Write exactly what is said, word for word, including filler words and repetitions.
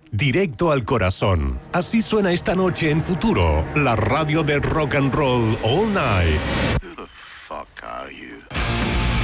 directo al corazón. Así suena esta noche en Futuro, la radio de rock and roll all night.